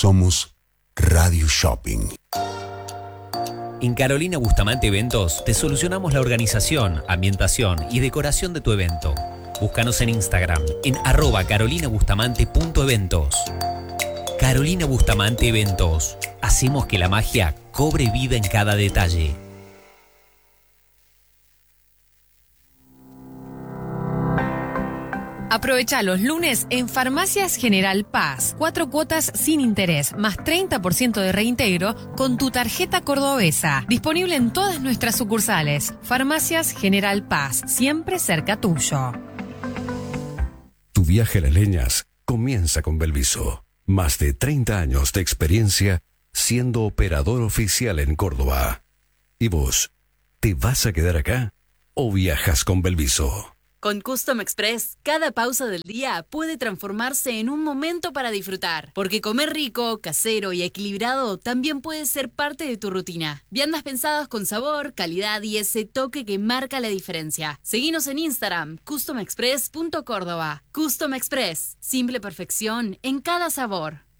Somos Radio Shopping. En Carolina Bustamante Eventos te solucionamos la organización, ambientación y decoración de tu evento. Búscanos en Instagram en @carolinabustamante.eventos. Carolina Bustamante Eventos. Hacemos que la magia cobre vida en cada detalle. Aprovecha los lunes en Farmacias General Paz. 4 cuotas sin interés, más 30% de reintegro con tu tarjeta cordobesa. Disponible en todas nuestras sucursales. Farmacias General Paz, siempre cerca tuyo. Tu viaje a las leñas comienza con Belviso. Más de 30 años de experiencia siendo operador oficial en Córdoba. ¿Y vos, te vas a quedar acá o viajas con Belviso? Con Custom Express, cada pausa del día puede transformarse en un momento para disfrutar. Porque comer rico, casero y equilibrado también puede ser parte de tu rutina. Viandas pensadas con sabor, calidad y ese toque que marca la diferencia. Seguinos en Instagram, customexpress.córdoba. Custom Express, simple perfección en cada sabor.